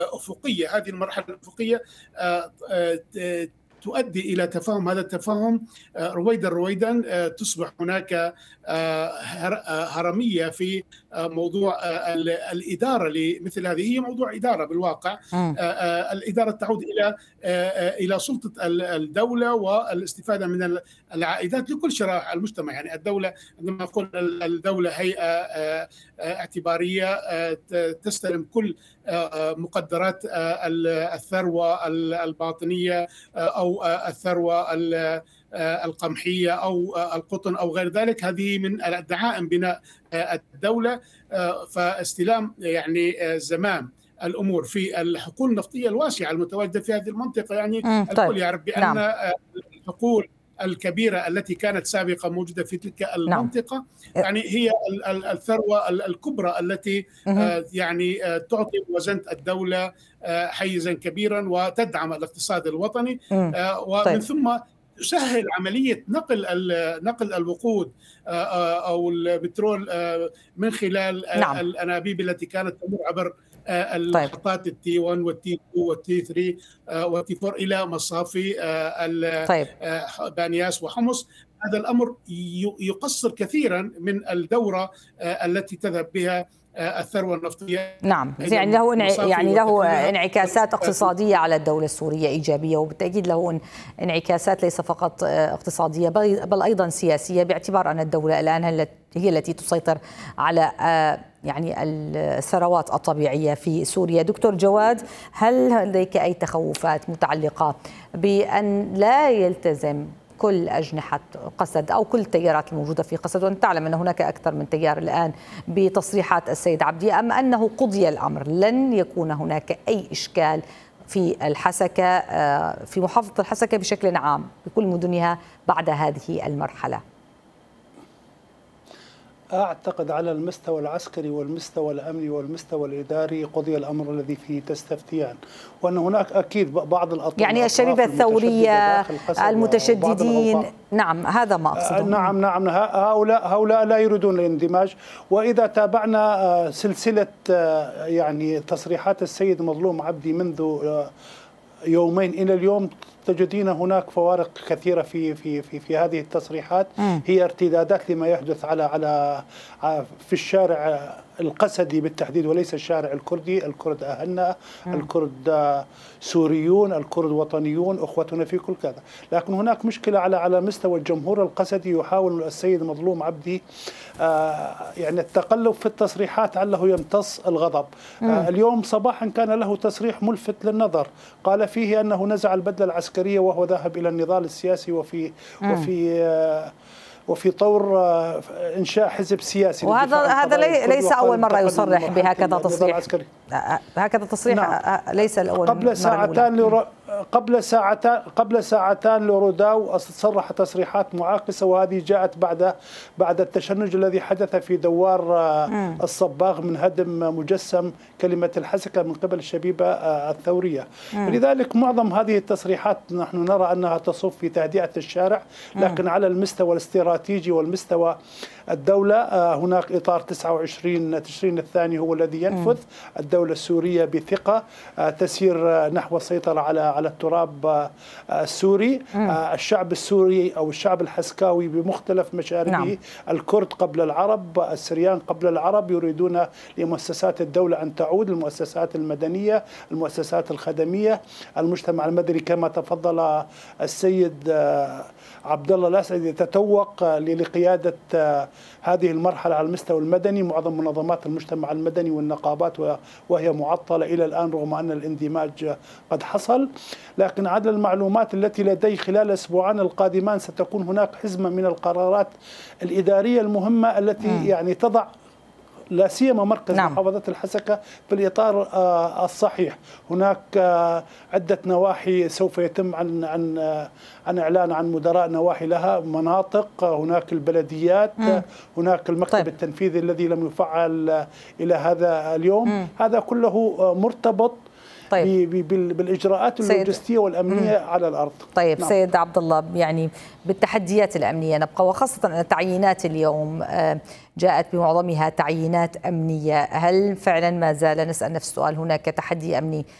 أفقية. هذه المرحلة الأفقية تؤدي إلى تفاهم. هذا التفاهم رويدا تصبح هناك هرمية في موضوع الإدارة لمثل هذه. هي موضوع إدارة بالواقع. الإدارة تعود إلى سلطة الدولة والاستفادة من العائدات لكل شرائح المجتمع. يعني الدولة، عندما أقول الدولة هيئة اعتبارية تستلم كل مقدرات الثروة الباطنية أو الثروة القمحية أو القطن أو غير ذلك. هذه من الدعائم بناء الدولة. فاستلام يعني زمام الأمور في الحقول النفطية الواسعة المتواجدة في هذه المنطقة. يعني الكل يعرف بأن الحقول الكبيرة التي كانت سابقا موجودة في تلك المنطقة يعني هي الثروة الكبرى التي يعني تعطي موازنة الدولة حيزا كبيرا وتدعم الاقتصاد الوطني. ومن ثم تسهل عملية نقل الوقود أو البترول من خلال الأنابيب التي كانت تمر عبر المحطات التي 1 والتي 2 والتي 3 والتي 4 إلى مصافي بانياس وحمص. هذا الأمر يقصر كثيرا من الدورة التي تذهب بها الثروة النفطية. نعم، يعني له انعكاسات اقتصادية على الدولة السورية إيجابية، وبالتأكيد له انعكاسات ليس فقط اقتصادية بل أيضا سياسية، باعتبار أن الدولة الآن هي التي تسيطر على يعني الثروات الطبيعية في سوريا. دكتور جواد، هل لديك أي تخوفات متعلقة بأن لا يلتزم كل أجنحة قسد أو كل التيارات الموجودة في قسد، وأن تعلم أن هناك أكثر من تيار الآن، بتصريحات السيد عبدي، أم أنه قضي الأمر لن يكون هناك أي إشكال في الحسكة، في محافظة الحسكة بشكل عام بكل مدنها بعد هذه المرحلة؟ أعتقد على المستوى العسكري والمستوى الأمني والمستوى الإداري قضي الأمر الذي فيه تستفتيان، وأن هناك أكيد بعض الأطراف يعني الشريبة الثورية المتشددين. نعم، هذا ما أقصده. نعم هؤلاء لا يريدون الاندماج. وإذا تابعنا سلسلة يعني تصريحات السيد مظلوم عبدي منذ يومين إلى اليوم، تجدين هناك فوارق كثيرة في هذه التصريحات. هي ارتدادات لما يحدث على في الشارع القسدي بالتحديد، وليس الشارع الكردي. الكرد أهلنا، الكرد سوريون، الكرد وطنيون، أخوتنا في كل كذا. لكن هناك مشكلة على مستوى الجمهور القسدي. يحاول السيد مظلوم عبدي يعني التقلب في التصريحات عله يمتص الغضب. اليوم صباحا كان له تصريح ملفت للنظر، قال فيه أنه نزع البدلة العسكرية وهو ذاهب إلى النضال السياسي وفي طور إنشاء حزب سياسي. وهذا ليس أول مرة يصرح بهكذا تصريح. هكذا تصريح ليس الأول. قبل ساعتان لوروداو صرح تصريحات معاكسة، وهذه جاءت بعد التشنج الذي حدث في دوار الصباغ من هدم مجسم كلمة الحسكة من قبل الشبيبة الثورية. لذلك معظم هذه التصريحات نحن نرى أنها تصب في تهدئة الشارع، لكن على المستوى الاستراتيجي والمستوى الدولة هناك إطار 29 تشرين الثاني هو الذي ينفذ. الدولة السورية بثقة تسير نحو السيطرة على التراب السوري. الشعب السوري أو الشعب الحسكاوي بمختلف مشاربه، الكرد قبل العرب، السريان قبل العرب، يريدون لمؤسسات الدولة أن تعود، المؤسسات المدنية، المؤسسات الخدمية، المجتمع المدني كما تفضل السيد عبد الله الأسعدي تتوق لقيادة هذه المرحلة على المستوى المدني. معظم منظمات المجتمع المدني والنقابات وهي معطلة إلى الآن رغم أن الاندماج قد حصل. لكن عدد المعلومات التي لدي خلال الأسبوعان القادمان ستكون هناك حزمة من القرارات الإدارية المهمة التي يعني تضع لا سيما مركز محافظة الحسكة في الإطار الصحيح. هناك عدة نواحي سوف يتم عن إعلان عن مدراء نواحي لها، مناطق، هناك البلديات، هناك المكتب التنفيذي الذي لم يفعل إلى هذا اليوم. هذا كله مرتبط طيب. بالإجراءات اللوجستية والأمنية على الأرض. طيب نعم. سيد عبد الله، يعني بالتحديات الأمنية نبقى، وخاصة أن التعيينات اليوم جاءت بمعظمها تعيينات أمنية، هل فعلا ما زال نسأل نفس السؤال هناك تحدي أمني